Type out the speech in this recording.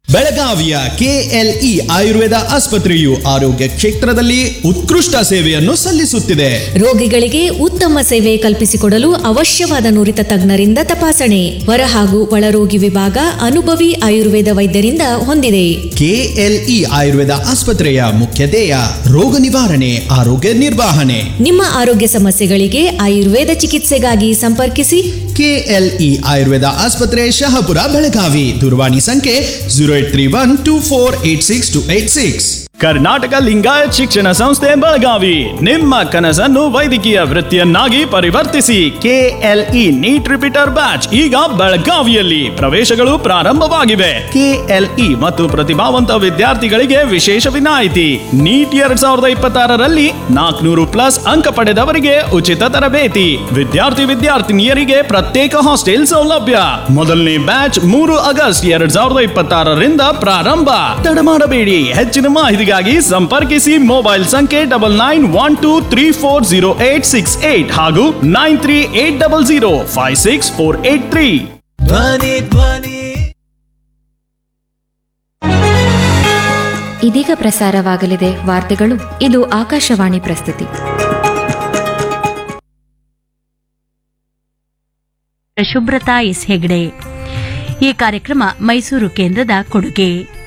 ಬೆಳಗಾವಿಯ ಕೆಎಲ್ಇ ಆಯುರ್ವೇದ ಆಸ್ಪತ್ರೆಯು ಆರೋಗ್ಯ ಕ್ಷೇತ್ರದಲ್ಲಿ ಉತ್ಕೃಷ್ಟ ಸೇವೆಯನ್ನು ಸಲ್ಲಿಸುತ್ತಿದೆ. ರೋಗಿಗಳಿಗೆ ಉತ್ತಮ ಸೇವೆ ಕಲ್ಪಿಸಿಕೊಡಲು ಅವಶ್ಯವಾದ ನುರಿತ ತಜ್ಞರಿಂದ ತಪಾಸಣೆ, ಹೊರ ಹಾಗೂ ಒಳರೋಗಿ ವಿಭಾಗ ಅನುಭವಿ ಆಯುರ್ವೇದ ವೈದ್ಯರಿಂದ ಹೊಂದಿದೆ. ಕೆಎಲ್ಇ ಆಯುರ್ವೇದ ಆಸ್ಪತ್ರೆಯ ಮುಖ್ಯ ಧ್ಯೇಯ ರೋಗ ನಿವಾರಣೆ, ಆರೋಗ್ಯ ನಿರ್ವಹಣೆ. ನಿಮ್ಮ ಆರೋಗ್ಯ ಸಮಸ್ಯೆಗಳಿಗೆ ಆಯುರ್ವೇದ ಚಿಕಿತ್ಸೆಗಾಗಿ ಸಂಪರ್ಕಿಸಿ. ಕೆಎಲ್ಇ ಆಯುರ್ವೇದ ಆಸ್ಪತ್ರೆ, ಶಹಾಪುರ, ಬೆಳಗಾವಿ. ದೂರವಾಣಿ ಸಂಖ್ಯೆ 0831248686. ಕರ್ನಾಟಕ ಲಿಂಗಾಯತ್ ಶಿಕ್ಷಣ ಸಂಸ್ಥೆ ಬೆಳಗಾವಿ ನಿಮ್ಮ ಕನಸನ್ನು ವೈದ್ಯಕೀಯ ವೃತ್ತಿಯನ್ನಾಗಿ ಪರಿವರ್ತಿಸಿ. ಕೆಎಲ್ಇ ನೀಟ್ ರಿಪೀಟರ್ ಬ್ಯಾಚ್ ಈಗ ಬೆಳಗಾವಿಯಲ್ಲಿ ಪ್ರವೇಶಗಳು ಪ್ರಾರಂಭವಾಗಿವೆ. ಕೆಎಲ್ಇ ಮತ್ತು ಪ್ರತಿಭಾವಂತ ವಿದ್ಯಾರ್ಥಿಗಳಿಗೆ ವಿಶೇಷ ವಿನಾಯಿತಿ. ನೀಟ್ 2026ರಲ್ಲಿ 400+ ಅಂಕ ಪಡೆದವರಿಗೆ ಉಚಿತ ತರಬೇತಿ. ವಿದ್ಯಾರ್ಥಿನಿಯರಿಗೆ ಪ್ರತ್ಯೇಕ ಹಾಸ್ಟೆಲ್ ಸೌಲಭ್ಯ. ಮೊದಲನೇ ಬ್ಯಾಚ್ 3 ಆಗಸ್ಟ್ 2026ರಿಂದ ಪ್ರಾರಂಭ. ತಡ ಮಾಡಬೇಡಿ. ಹೆಚ್ಚಿನ ಮಾಹಿತಿಗಾಗಿ ಸಂಪರ್ಕಿಸಿ. ಮೊಬೈಲ್ ಸಂಖ್ಯೆ 9912340868 ಹಾಗೂ 9380056483. ಇದೀಗ ಪ್ರಸಾರವಾಗಲಿದೆ ವಾರ್ತೆಗಳು. ಇದು ಆಕಾಶವಾಣಿ ಪ್ರಸ್ತುತಿ. ಶುಭ್ರತಾ ಎಸ್ ಹೆಗ್ಡೆ. ಈ ಕಾರ್ಯಕ್ರಮ ಮೈಸೂರು ಕೇಂದ್ರದ ಕೊಡುಗೆ.